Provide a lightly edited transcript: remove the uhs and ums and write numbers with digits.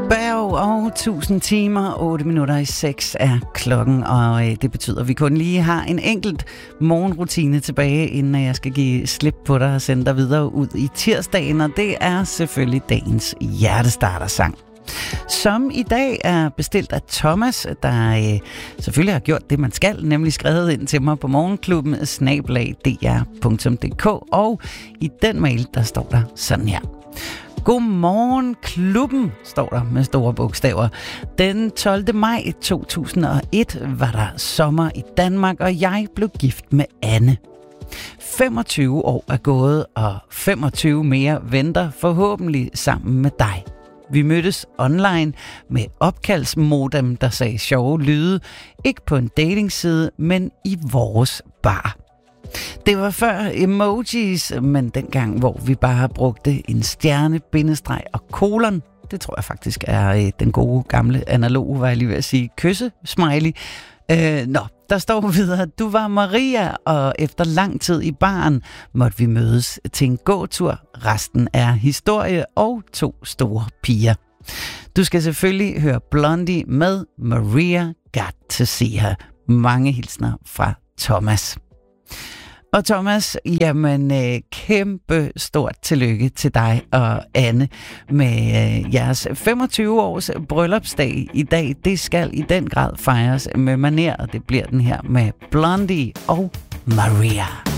Berg og 1000 timer, 8 minutter i 6 er klokken, og det betyder, at vi kun lige har en enkelt morgenrutine tilbage, inden jeg skal give slip på dig og sende dig videre ud i tirsdagen, og det er selvfølgelig dagens hjertestartersang, som i dag er bestilt af Thomas, der selvfølgelig har gjort det, man skal, nemlig skrevet ind til mig på morgenklubben @dr.dk, og i den mail, der står der sådan her. Godmorgen klubben, står der med store bogstaver. Den 12. maj 2001 var der sommer i Danmark, og jeg blev gift med Anne. 25 år er gået, og 25 mere venter forhåbentlig sammen med dig. Vi mødtes online med opkaldsmodem, der sagde sjove lyde. Ikke på en datingside, men i vores bar. Det var før emojis, men dengang, hvor vi bare brugte en stjerne, bindestreg og kolon. Det tror jeg faktisk er den gode gamle analog, var jeg lige ved at sige, kysse-smiley. Der står videre, du var Maria, og efter lang tid i baren måtte vi mødes til en gåtur. Resten er historie og 2 store piger. Du skal selvfølgelig høre Blondie med Maria Got to See Her. Mange hilsner fra Thomas. Og Thomas, jamen kæmpe stort tillykke til dig og Anne med jeres 25 års bryllupsdag i dag. Det skal i den grad fejres med maner, og det bliver den her med Blondie og Maria.